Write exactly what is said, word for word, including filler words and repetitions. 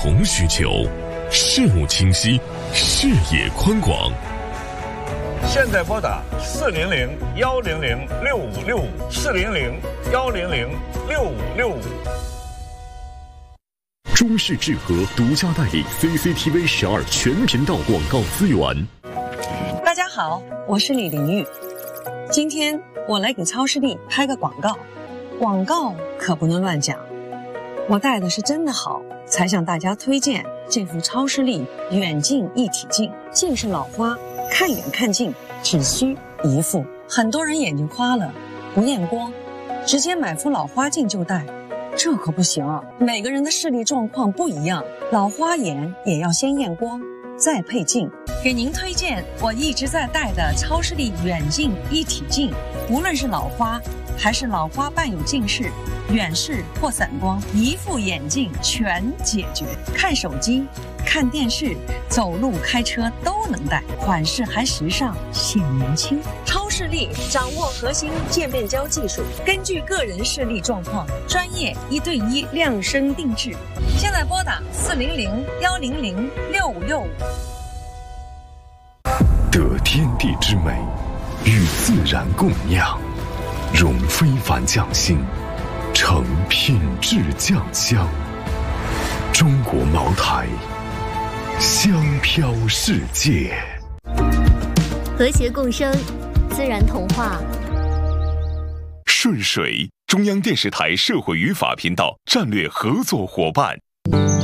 同需求，事务清晰，视野宽广。 现在拨打四零零幺零零六五六五四零零幺零零六五六五。 中视智和独家代理 C C T V 十二全频道广告资源。 大家好，我是李玲玉。今天我来给超视力拍个广告，广告可不能乱讲。我带的是真的好，才向大家推荐这副超视力远近一体镜。近视老花，看远看近只需一副。很多人眼睛花了，不验光，直接买副老花镜就戴。这可不行啊！每个人的视力状况不一样，老花眼也要先验光，再配镜。给您推荐我一直在戴的超视力远近一体镜，无论是老花还是老花伴有近视、远视或散光，一副眼镜全解决。看手机、看电视、走路、开车都能戴，款式还时尚，显年轻。超视力掌握核心渐变焦技术，根据个人视力状况，专业一对一量身定制。现在拨打四零零幺零零六五六五。 得天地之美，与自然共酿，融非凡匠心，成品质酱香。中国茅台，香飘世界。 和谐共生，自然童话。 顺水，中央电视台社会与法频道战略合作伙伴。